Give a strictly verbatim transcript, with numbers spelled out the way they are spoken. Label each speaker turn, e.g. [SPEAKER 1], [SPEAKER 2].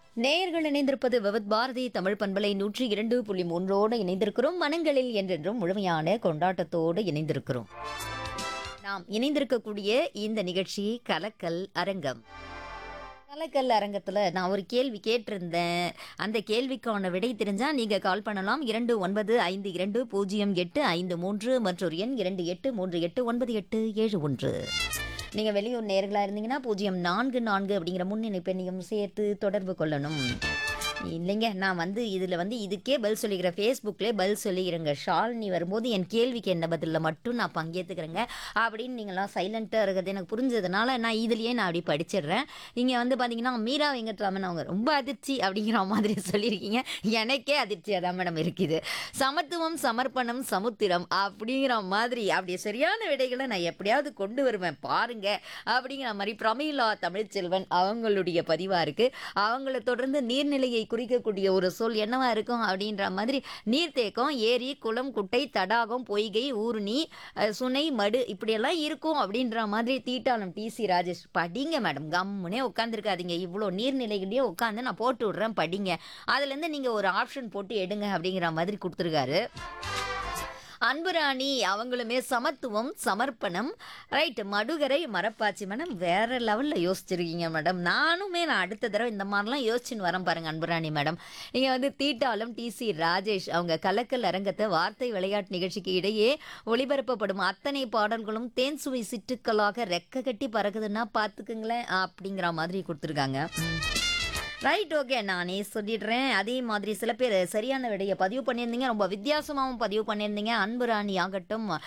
[SPEAKER 1] நேயர்கள் இணைந்திருப்பது விவித் பாரதி தமிழ் பண்பலை நூற்றி இரண்டு புள்ளி மூன்றோடு இணைந்திருக்கிறோம். மனங்களில் என்றென்றும் முழுமையான கொண்டாட்டத்தோடு இணைந்திருக்கிறோம். நாம் இணைந்திருக்கக்கூடிய இந்த நிகழ்ச்சி கலக்கல் அரங்கம். கலக்கல் அரங்கத்துல நான் ஒரு கேள்வி கேட்டிருந்தேன். அந்த கேள்விக்கான விடை தெரிஞ்சா நீங்க கால் பண்ணலாம். இரண்டு ஒன்பது ஐந்து இரண்டு பூஜ்ஜியம் எட்டு ஐந்து மூன்று மற்றொரு எண் இரண்டு எட்டு மூன்று எட்டு ஒன்பது எட்டு ஏழு ஒன்று. நீங்க வெளியூர் நேர்களா இருந்தீங்கன்னா பூஜ்ஜியம் நான்கு நான்கு அப்படிங்கிற முன்னிணைப்பை நீங்க சேர்த்து தொடர்பு கொள்ளணும். இல்லைங்க, நான் வந்து இதில் வந்து இதுக்கே பதில் சொல்லிக்கிறேன். ஃபேஸ்புக்லேயே பதில் சொல்லிக்கிறேங்க. ஷாலினி வரும்போது என் கேள்விக்கு என்ன பதிலில் மட்டும் நான் பங்கேற்றுக்கிறேங்க அப்படின்னு நீங்களாம் சைலண்ட்டாக இருக்கிறது எனக்கு புரிஞ்சதுனால நான் இதுலேயே நான் அப்படி படிச்சிடுறேன். இங்கே வந்து பார்த்தீங்கன்னா மீரா வெங்கட்ராமன் அவங்க ரொம்ப அதிர்ச்சி அப்படிங்கிற மாதிரி சொல்லியிருக்கீங்க. எனக்கே அதிர்ச்சியாக தான் மேடம் இருக்குது. சமத்துவம் சமர்ப்பணம் சமுத்திரம் அப்படிங்கிற மாதிரி அப்படி சரியான விடைகளை நான் எப்படியாவது கொண்டு வருவேன் பாருங்க அப்படிங்கிற மாதிரி பிரமீளா தமிழ்ச்செல்வன் அவங்களுடைய பதிவாக இருக்குது. அவங்கள தொடர்ந்து நீர்நிலையை குறிக்கக்கூடிய ஒரு சொல் என்னவா இருக்கும் அப்படின்ற மாதிரி நீர்த்தேக்கம், ஏரி, குளம், குட்டை, தடாகம், பொய்கை, ஊருணி, சுனை, மடு இப்படியெல்லாம் இருக்கும் அப்படின்ற மாதிரி தீட்டாளம் டி சி ராஜேஷ். படிங்க மேடம், கம்முனே உட்காந்துருக்காதீங்க. இவ்வளோ நீர்நிலைகளையே உட்காந்து நான் போட்டு விட்றேன், படிங்க. அதுலேருந்து நீங்கள் ஒரு ஆப்ஷன் போட்டு எடுங்க அப்படிங்கிற மாதிரி கொடுத்துருக்காரு. அன்புராணி அவங்களுமே சமத்துவம் சமர்ப்பணம் ரைட். மடுகரை மரப்பாச்சி மேடம் வேற லெவலில் யோசிச்சிருக்கீங்க மேடம். நானுமே நான் அடுத்த தடவை இந்த மாதிரிலாம் யோசிச்சுன்னு வரேன் பாருங்க அன்புராணி மேடம். இங்கே வந்து தீட்டாளம் டி சி ராஜேஷ் அவங்க கலக்கல் அரங்கத்தை வார்த்தை விளையாட்டு நிகழ்ச்சிக்கு இடையே ஒளிபரப்பப்படும் அத்தனை பாடல்களும் தேன் சுவை சிட்டுக்களாக ரெக்க கட்டி பறக்குதுன்னா பார்த்துக்குங்களேன் அப்படிங்கிற மாதிரி கொடுத்துருக்காங்க. ரைட், ஓகே, நானே சொல்லிடுறேன். அதே மாதிரி சில பேர் சரியான விடையை பதிவு பண்ணியிருந்தீங்க, ரொம்ப வித்தியாசமாகவும் பதிவு பண்ணியிருந்தீங்க. அன்புராணி ஆகட்டும்,